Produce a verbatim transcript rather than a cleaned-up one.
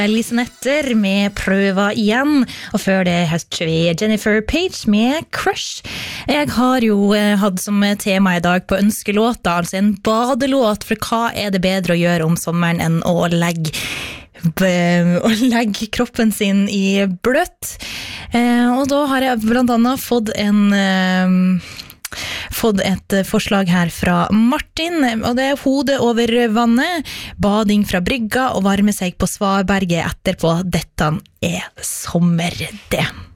Lise Netter med Prøva igjen, og før det hørte vi Jennifer Page med Crush. Jeg har jo hatt som tema i dag på ønskelåta, altså en badelåt, for hva er det bedre å gjøre om sommeren enn å legge å legge kroppen sin i bløtt. Og da har jeg blant annet fått en fått et forslag her fra Martin, og det er hodet over vannet, bading fra brygga og varme seg på Svaberget etterpå. Dette er sommer det.